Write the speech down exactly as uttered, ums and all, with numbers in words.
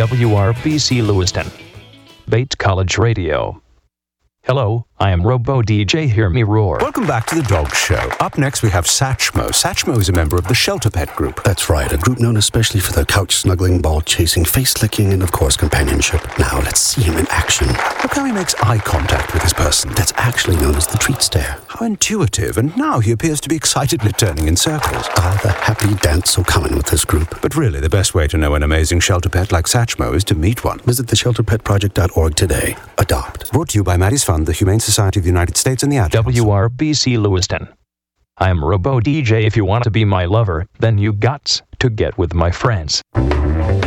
W R B C Lewiston. Bates College Radio. Hello, I am Robo D J Hear Me Roar. Welcome back to The Dog Show. Up next we have Satchmo. Satchmo is a member of the Shelter Pet Group. That's right, a group known especially for their couch-snuggling, ball-chasing, face-licking, and of course companionship. Now let's see him in action. Look how he makes eye contact with his person. That's actually known as the treat stare. How intuitive, and now he appears to be excitedly turning in circles. Ah, the happy dance so common with this group. But really, the best way to know an amazing shelter pet like Satchmo is to meet one. Visit the shelter pet project dot org today. Adopt. Brought to you by Maddie's Fund, the Humane Society of the United States, and the Ad Council. W R B C Lewiston. I'm Robo D J. If you want to be my lover, then you got to get with my friends.